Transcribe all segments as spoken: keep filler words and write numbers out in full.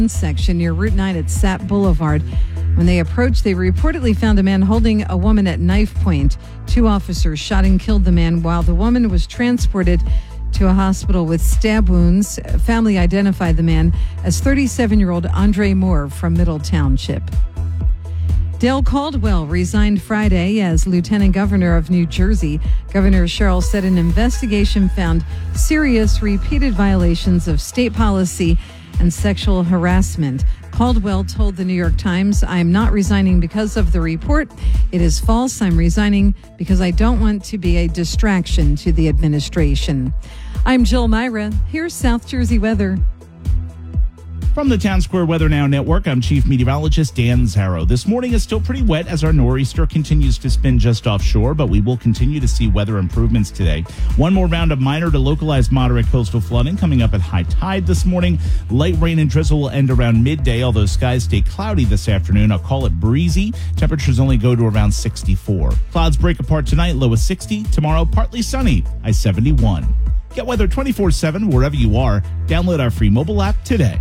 section near Route nine at Sapp Boulevard. When they approached, they reportedly found a man holding a woman at knife point. Two officers shot and killed the man while the woman was transported to a hospital with stab wounds. Family identified the man as thirty-seven-year-old Andre Moore from Middle Township. Dale Caldwell resigned Friday as Lieutenant Governor of New Jersey. Governor Sherrill said an investigation found serious repeated violations of state policy and sexual harassment. Caldwell told the New York Times, "I am not resigning because of the report. It is false. I'm resigning because I don't want to be a distraction to the administration." I'm Jill Myra. Here's South Jersey weather. From the Town Square Weather Now Network, I'm Chief Meteorologist Dan Zarrow. This morning is still pretty wet as our nor'easter continues to spin just offshore, but we will continue to see weather improvements today. One more round of minor to localized moderate coastal flooding coming up at high tide this morning. Light rain and drizzle will end around midday, although skies stay cloudy this afternoon. I'll call it breezy. Temperatures only go to around sixty-four. Clouds break apart tonight, low of sixty. Tomorrow, partly sunny, high seventy-one. Get weather twenty-four seven wherever you are. Download our free mobile app today.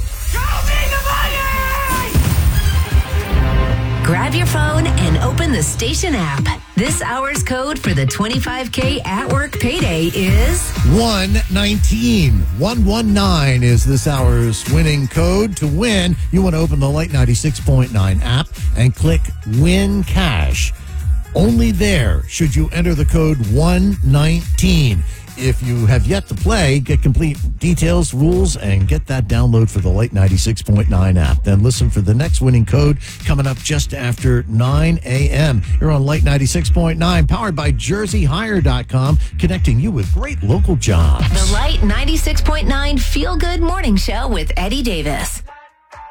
Grab your phone and open the station app. This hour's code for the twenty-five K at work payday is one nineteen. one one nine is this hour's winning code. To win, you want to open the Light ninety-six point nine app and click Win Cash. Only there should you enter the code one nineteen. If you have yet to play, get complete details, rules, and get that download for the Light ninety-six point nine app. Then listen for the next winning code coming up just after nine a.m. You're on Light ninety-six point nine, powered by Jersey Hire dot com, connecting you with great local jobs. The Light ninety-six point nine Feel Good Morning Show with Eddie Davis.